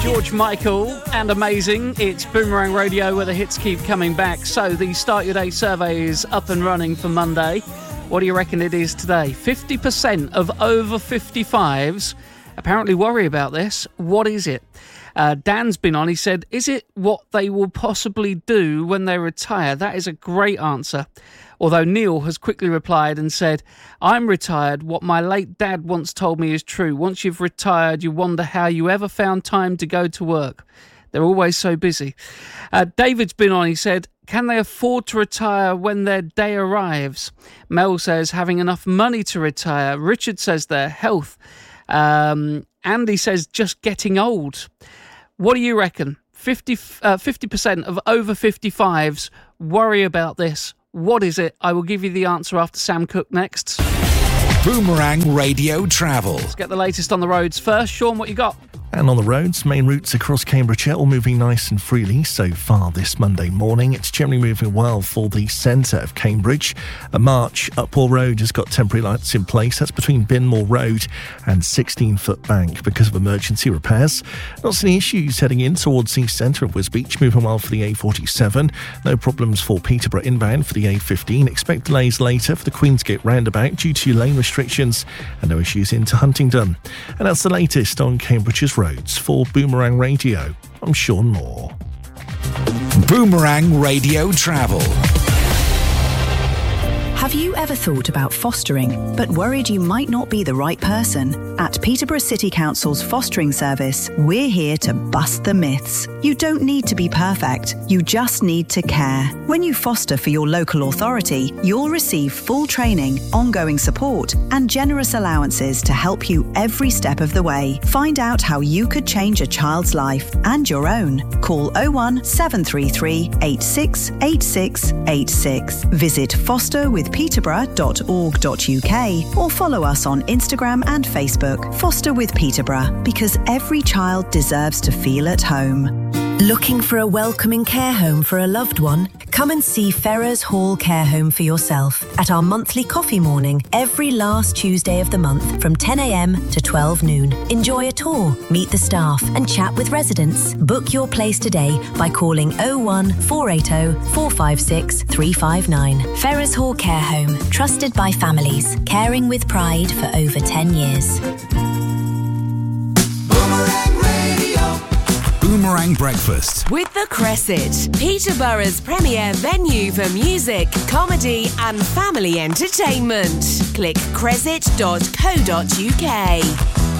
George Michael and Amazing. It's Boomerang Radio where the hits keep coming back. So the Start Your Day survey is up and running for Monday. What do you reckon it is today? 50% of over 55s apparently worry about this. What is it? Dan's been on. He said, is it what they will possibly do when they retire? That is a great answer. Although Neil has quickly replied and said, I'm retired. What my late dad once told me is true. Once you've retired, you wonder how you ever found time to go to work. They're always so busy. David's been on. He said, can they afford to retire when their day arrives? Mel says, having enough money to retire. Richard says their health. Andy says, just getting old. What do you reckon? 50% of over 55s worry about this. What is it? I will give you the answer after Sam Cooke next. Boomerang Radio Travel. Let's get the latest on the roads first. Sean, what you got? And on the roads, main routes across Cambridgeshire all moving nice and freely so far this Monday morning. It's generally moving well for the centre of Cambridge. A March, Upwell Road has got temporary lights in place. That's between Binmore Road and 16-foot bank because of emergency repairs. Not seeing issues heading in towards the centre of Wisbech. Moving well for the A47. No problems for Peterborough inbound for the A15. Expect delays later for the Queensgate roundabout due to lane restrictions and no issues into Huntingdon. And that's the latest on Cambridge's roads. For Boomerang Radio, I'm Sean Moore. Boomerang Radio Travel. Have you ever thought about fostering, but worried you might not be the right person? At Peterborough City Council's fostering service, we're here to bust the myths. You don't need to be perfect, you just need to care. When you foster for your local authority, you'll receive full training, ongoing support, and generous allowances to help you every step of the way. Find out how you could change a child's life and your own. Call 01 733 86 86 86. Visit fosterwithpeterborough.org.uk or follow us on Instagram and Facebook. Foster with Peterborough, because every child deserves to feel at home. Looking for a welcoming care home for a loved one? Come and see Ferrers Hall Care Home for yourself at our monthly coffee morning every last Tuesday of the month from 10 a.m. to 12 noon. Enjoy a tour, meet the staff and chat with residents. Book your place today by calling 01 480 456 359. Ferrers Hall Care Home, trusted by families, caring with pride for over 10 years. Boomerang Breakfast with The Cresset, Peterborough's premier venue for music, comedy and family entertainment. Click cresset.co.uk.